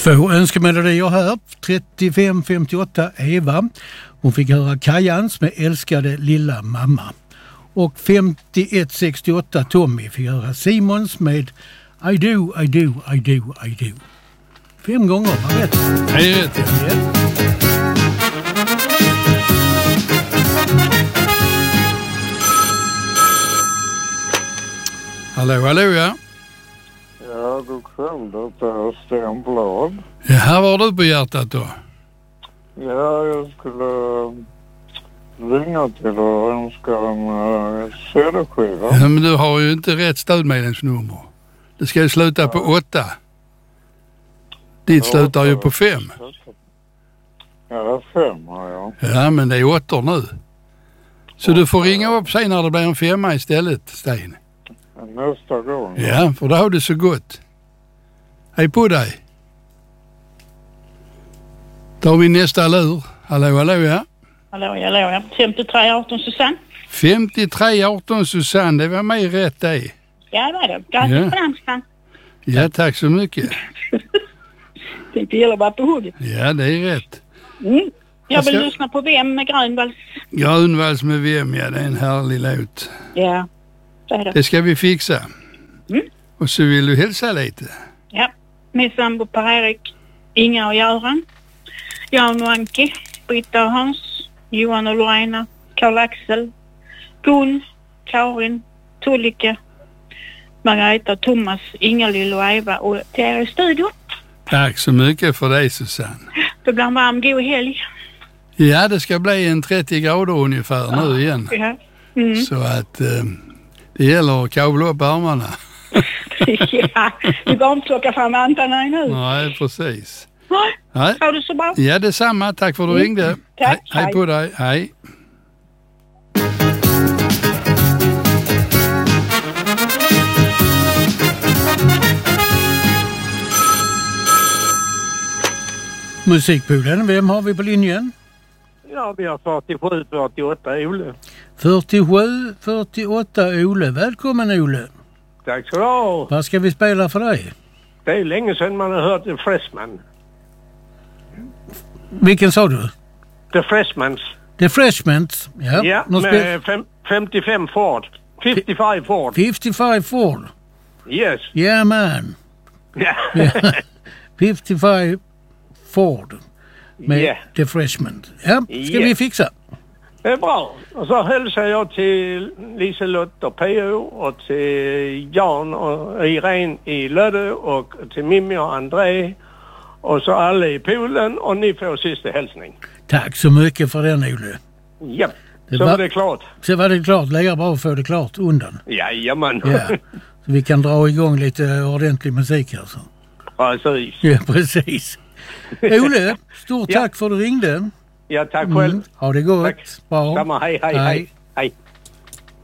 Två önskemelodier här. 3558 Eva. Hon fick höra Kajans med Älskade lilla mamma. Och 5168 Tommy fick höra Simons med I do, I do, I do, I do. 5 gånger, var rätt? Det är rätt, ja. Hallå, ja. Ja, god kväll. Det är Sten Blad. Ja, vad har du på hjärtat då? Ja, jag skulle ringa till och önska en CD-skiva. Ja, men du har ju inte rätt stödmedlemsnummer. Det ska ju sluta på 8. Ditt slutar ju på 5. Ja, det är 5 har jag. Ja, men det är 8 nu. Så du får ringa upp sig när det blir en 5 istället, Sten. Nästa gång. Ja, för då har du så gott. Hej på dig. Då har vi nästa lur. Hallå, ja. Hallå, ja. 5318 Susanne. 5318 Susanne, det var mig rätt det. Ja, det var det. Grattis på danskan. Ja, tack så mycket. Det gäller bara på hugget. Ja, det är rätt. Jag vill lyssna på Vem med Grönvalls. Grönvalls med Vem, ja, det är en härlig låt. Ja, det är det. Det ska vi fixa. Och så vill du hälsa lite. Ja, min sambo Per-Erik, Inga och Göran, Jan och Anki, Britta och Hans, Johan och Lorena, Karl-Axel, Gun, Karin, Tullika, Margareta, Thomas, Inga-Lill och Eva och till er i studion. Tack så mycket för dig, Susanne. Det blir en varm god helg. Ja, det ska bli en 30 grader ungefär nu igen. Ja. Så att det gäller att kavla upp armarna. Ja, du går inte plocka fram antarna nu. Nej, precis. Nej. Har du så bra? Ja, detsamma. Tack för att du ringde. Tack. Hej på dig. Hej. Musikpoolen, vem har vi på linjen? Ja, vi har 47-48 Ole. 47-48 Ole. Välkommen Ole. Tack så du ha. Vad ska vi spela för dig? Det är länge sedan man har hört The Freshman. Vilken sa du? The Freshmans. The Freshmans? Ja, med 55 Ford. 55 Ford. 55 Ford? Yes. Yeah man. Yeah. 55 Ford med The Freshman. Ja, ska vi fixa. Det är bra. Och så hälsar jag till Liselott och P.O. och till Jan och Irene i Lödde och till Mimmi och André och så alla i poolen och ni får sista hälsning. Tack så mycket för den Ole. Ja, så var det klart. Så var det klart. Lägga bara få det klart undan. Jajamän. Ja, så vi kan dra igång lite ordentlig musik här så. Precis. Ja, precis. Ole, stort tack för att du ringde. Ja, tack själv. Ha det gott. Tack. Bra. Samma, hej.